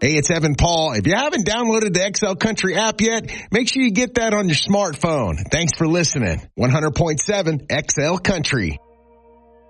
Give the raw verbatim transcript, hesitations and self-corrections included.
Hey, it's Evan Paul. If you haven't downloaded the X L Country app yet, make sure you get that on your smartphone. Thanks for listening. one hundred point seven X L Country.